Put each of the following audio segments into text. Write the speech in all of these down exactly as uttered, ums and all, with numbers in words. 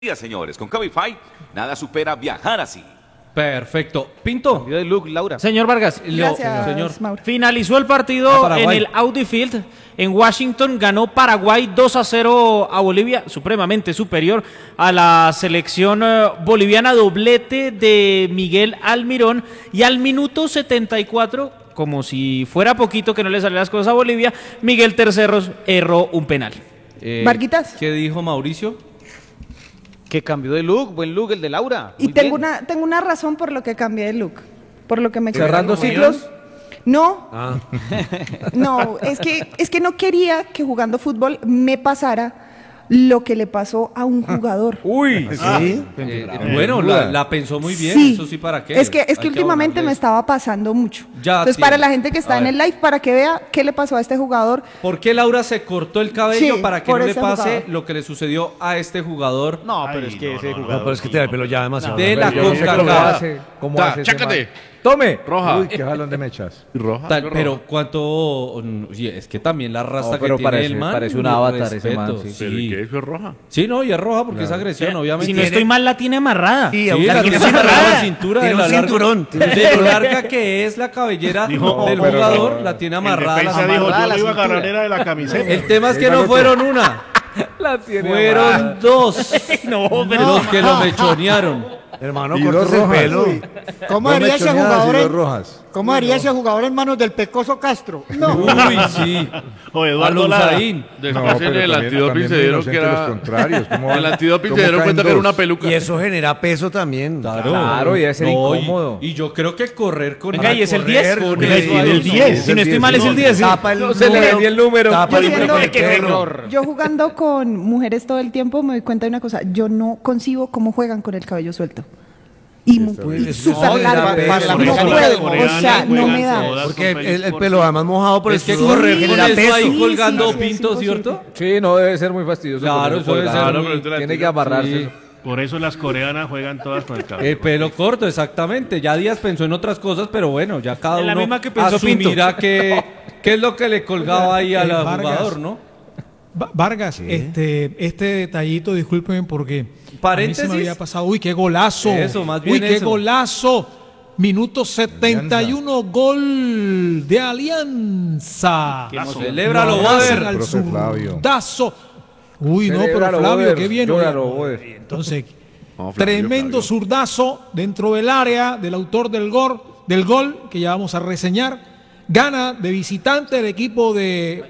Días, señores, con Cabify nada supera viajar así. Perfecto. Pinto. Cambio de look, Laura. Señor Vargas, lo- Gracias, señor. Mauro. Finalizó el A partido Paraguay. en el Audi Field en Washington. Ganó Paraguay dos a cero a Bolivia, supremamente superior a la selección eh, boliviana. Doblete de Miguel Almirón. Y al minuto setenta y cuatro, como si fuera poquito que no le salieran las cosas a Bolivia, Miguel Terceros erró un penal. Eh, Varguitas. ¿Qué dijo Mauricio? Que cambió de look, buen look el de Laura. Y Muy tengo bien. una, tengo una razón por lo que cambié de look. Por lo que me ¿Cerrando cambié. ciclos? No, Ah. no, es que, es que no quería que jugando fútbol me pasara lo que le pasó a un jugador. Uy, sí. Eh, bueno, la, la pensó muy bien, Sí. eso sí, ¿para qué? Es que, es Hay que últimamente abonarle. me estaba pasando mucho. Ya Entonces, tiene. para la gente que está A en ver. el live, para que vea qué le pasó a este jugador. ¿Por qué Laura se cortó el cabello Sí, para que por no le ese pase jugador. lo que le sucedió a este jugador No, pero es que ese jugador. No, pero es que tiene el pelo ya demasiado. de la Yo no sé cómo CONCACAF? hace, cómo Ta, hace ese chácate. man. ¡Tome! Roja. Uy, qué jalón de mechas. Roja. Tal, pero cuánto, oye, es que también la rasta No, pero que tiene parece- el man, parece un mi avatar ese respeto, man, sí. ¿Pero qué? ¿Eso es roja? Sí, no, y es roja porque es agresión, obviamente. Si no estoy mal, la tiene amarrada. Sí, la la tiene tiene amarrada amarrada. la cintura Tiene de un lo largo- cinturón. de lo larga que es la cabellera Dijo, del pero- jugador, la tiene amarrada. El la defensa dijo, amarrada yo la le iba a cintura. agarrar era de la camiseta. El tema es que Igual no otro. fueron una, La tiene fueron amarrada. dos No, los que lo mechonearon. Hermano, Y dos cortes el rojas. pelo. ¿Cómo Dos haría ese mechoneadas y jugador dos en, rojas. ¿cómo haría ese jugador en manos del Pecoso Castro? No. Uy, sí. O Eduardo Alonso Lara. Saín. Después en el antidoping se muy dieron que inocentes era... los contrarios. ¿Cómo El van- antidoping cómo se dieron caen cuenta que era dos? una peluca. Y eso genera peso también. Claro, Claro, y debe ser No, y- incómodo. Y, yo creo que correr con Venga, y es el diez. correr, Venga, con y el el diez. diez. Si no estoy mal, es el diez. sí. Tapa el No se le número, dio el número. Tapa el Yo número con el siendo- pelo. Yo jugando con mujeres todo el tiempo me doy cuenta de una cosa, yo no concibo cómo juegan con el cabello suelto. Y mu- pues, y eso súper no le da largo. peso. No Por eso puedo, las o sea, no me da. Porque el, el pelo además mojado por Es el que sudor correr con genera eso peso. ahí Sí, colgando sí, sí, es pinto, imposible. ¿cierto? Sí, no debe ser muy fastidioso. Claro, porque eso debe colgado. ser Claro, muy- pero Tiene que amarrarse. Sí. eso. Por eso las coreanas juegan todas con el cabello. El pelo corto, exactamente. Ya Díaz pensó en otras cosas, pero bueno, ya cada En la uno misma que pensó asumirá que, qué es lo que le colgaba ahí al Eh, Vargas. jugador, ¿no? Va- Vargas, este, este detallito, discúlpenme porque a mí se Paréntesis. me había pasado. Uy, qué golazo. Eso, más bien Uy, qué eso. golazo. Minuto setenta y uno, gol de Alianza. Celébralo, Lo hacen Boder. al Profe Flavio. zurdazo. Uy, no, pero Celébralo, Flavio, Boder. qué bien. Llóralo, oye. Boder. Entonces, No, Flavio, tremendo Flavio. zurdazo dentro del área del autor del gol, del gol que ya vamos a reseñar. Gana de visitante el equipo de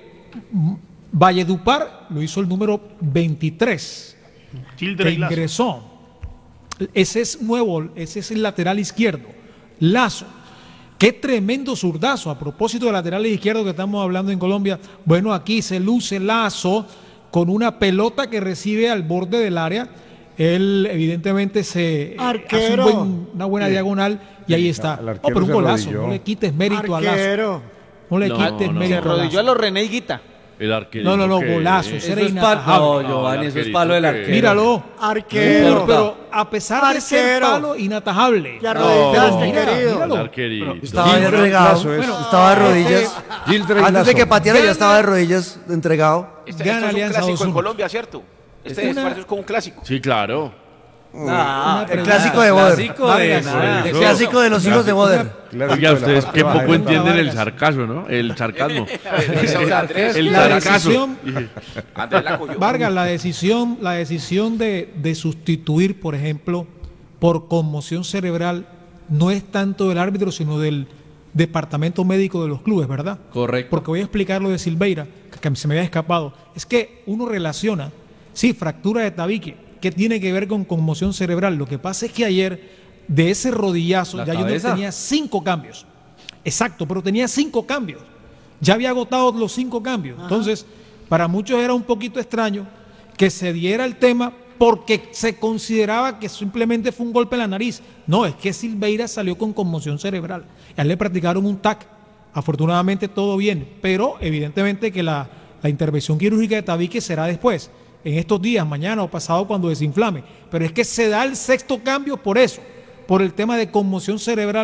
Valledupar, lo hizo el número veintitrés, que Children Lazo. ingresó. Ese es nuevo, ese es el lateral izquierdo. Lazo. Qué tremendo zurdazo. A propósito de laterales izquierdos que estamos hablando en Colombia. Bueno, aquí se luce Lazo con una pelota que recibe al borde del área. Él evidentemente se Arquero. hace un buen- una buena diagonal y ahí está. el No, arquero pero un se golazo. arrodilló. No le quites mérito a Lazo. Arquero. No le No, quites no, mérito Se a arrodilló a Lazo. los René Higuita. El arquero. No, no, no, que- golazo. eh, Ese Eso era es palo. No, inatajable. Giovanni, eso es arquerito palo del que- arquero. Míralo. Arquero. Pero, pero a pesar de ser Arquero. palo, inatajable. Te arrodillaste, Mira, querido. míralo. El arquerito. Estaba ya Gil entregado, Lazo es. estaba de rodillas. Gil Antes de Lazo. que pateara ya estaba de rodillas entregado. Este, Gana Alianza dos uno. Colombia, ¿cierto? Este Una- es como un clásico. Sí, claro. Ah, El clásico de Boder. clásico de Vargas. nada. El clásico de los hijos de Boder. Clásico Oiga, de la ustedes parte qué baja poco de- entienden el Vargas. sarcasmo, ¿no? El sarcasmo. Andrés, El La sarcasmo. decisión, Andrés la cogió. Vargas, la decisión, la decisión de, de sustituir, por ejemplo, por conmoción cerebral, no es tanto del árbitro, sino del departamento médico de los clubes, ¿verdad? Correcto. Porque voy a explicar lo de Silveira, que, que se me había escapado. Es que uno relaciona, sí, fractura de tabique, que tiene que ver con conmoción cerebral. Lo que pasa es que ayer, de ese rodillazo, La ya Junior cabeza. tenía cinco cambios. Exacto, pero tenía cinco cambios. Ya había agotado los cinco cambios. Entonces, para muchos era un poquito extraño que se diera el tema porque se consideraba que simplemente fue un golpe en la nariz. No, es que Silveira salió con conmoción cerebral. A él le practicaron un T A C. Afortunadamente todo bien, pero evidentemente que la, la intervención quirúrgica de tabique será después, en estos días, mañana o pasado cuando desinflame. Pero es que se da el sexto cambio por eso, por el tema de conmoción cerebral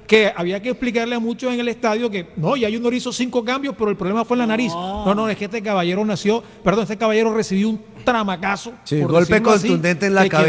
que había que explicarle a muchos en el estadio que no, ya Junior hizo cinco cambios, pero el problema fue en la nariz. No, no, es que este caballero nació, perdón, este caballero recibió un tramacazo. Sí, por golpe decirlo así, contundente en la que cabeza.